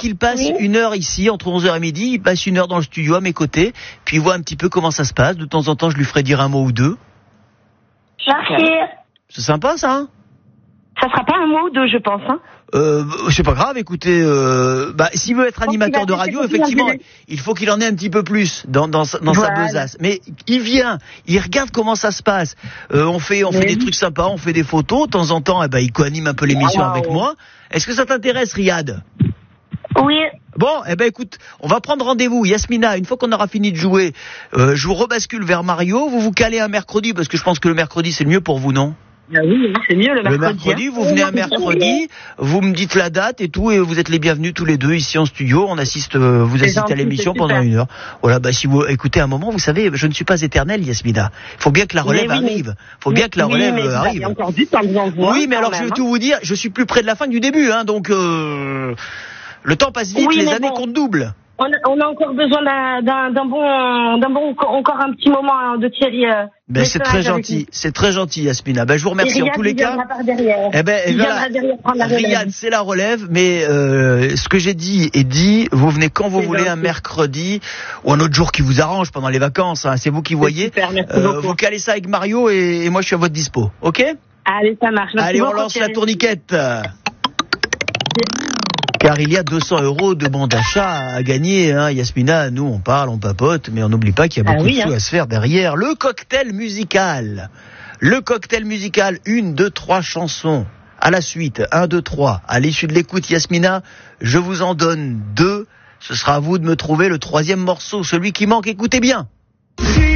qu'il passe une heure ici, entre 11h et midi, il passe une heure dans le studio à mes côtés, puis il voit un petit peu comment ça se passe. De temps en temps, je lui ferai dire un mot ou deux. Merci. C'est sympa, ça, hein? Ça sera pas un mot ou deux, je pense, hein. C'est pas grave, écoutez, s'il veut être animateur de radio, effectivement, il faut qu'il en ait un petit peu plus dans sa besace. Mais il vient, il regarde comment ça se passe. On fait des trucs sympas, on fait des photos, de temps en temps, il co-anime un peu l'émission avec moi. Est-ce que ça t'intéresse, Riyad? Oui. Bon, écoute, on va prendre rendez-vous. Yasmina, une fois qu'on aura fini de jouer, je vous rebascule vers Mario. Vous calez un mercredi, parce que je pense que le mercredi, c'est le mieux pour vous, non? Oui, c'est mieux le mercredi. Le mercredi, vous venez un mercredi, vous me dites la date et tout, et vous êtes les bienvenus tous les deux ici en studio. Vous assistez à l'émission pendant une heure. Voilà, si vous écoutez un moment, vous savez, je ne suis pas éternel, Yasmina. Il faut bien que la relève arrive. Il y a encore du temps devant vous. Oui, mais alors je vais tout vous dire, je suis plus près de la fin que du début, hein, donc le temps passe vite, les années comptent double. On a encore besoin encore un petit moment de Thierry. C'est très gentil, Yasmina. Je vous remercie en tous les cas. Riyad, c'est la relève, mais ce que j'ai dit est dit. Vous venez quand vous voulez, un mercredi ou un autre jour qui vous arrange pendant les vacances. Hein, c'est vous qui voyez. Super, merci beaucoup. Vous calez ça avec Mario et moi je suis à votre dispo. Ok? Allez, ça marche. Allez, on lance la tourniquette. Car il y a 200 € de bon d'achat à gagner, hein, Yasmina. Nous, on parle, on papote, mais on n'oublie pas qu'il y a beaucoup de sous à se faire derrière. Le cocktail musical. 1, 2, 3 chansons. À la suite, 1, 2, 3. À l'issue de l'écoute, Yasmina, je vous en donne 2. Ce sera à vous de me trouver le 3e morceau, celui qui manque. Écoutez bien.